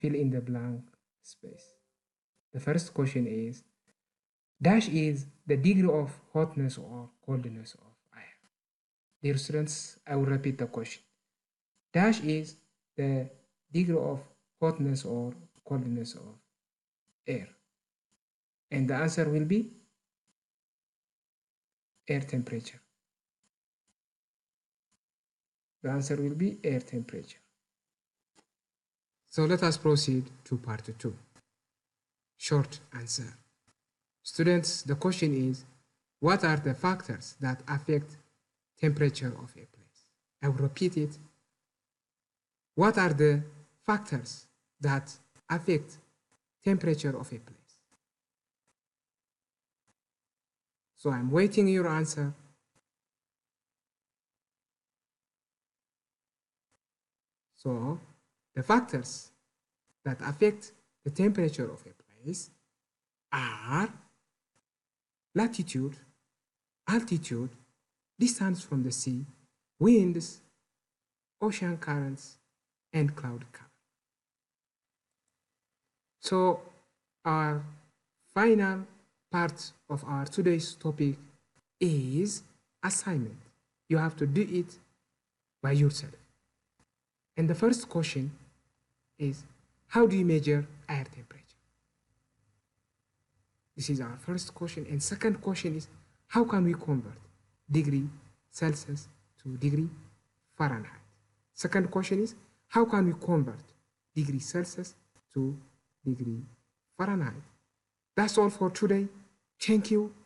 fill in the blank space. The first question is, dash is the degree of hotness or coldness of air. Dear students, I will repeat the question. Dash is the degree of hotness or coldness of air. And the answer will be air temperature. The answer will be air temperature. So let us proceed to part 2. Short answer. Students, the question is, what are the factors that affect temperature of a place? I will repeat it. What are the factors that affect temperature of a place? So I'm waiting your answer. So the factors that affect the temperature of a place are latitude, altitude, distance from the sea, winds, ocean currents, and cloud cover. So our final part of our today's topic is assignment. You have to do it by yourself. And the first question is, how do you measure air temperature? This is our first question. And second question is, how can we convert degree Celsius to degree Fahrenheit? Second question is, how can we convert degree Celsius to degree Fahrenheit? That's all for today. Thank you.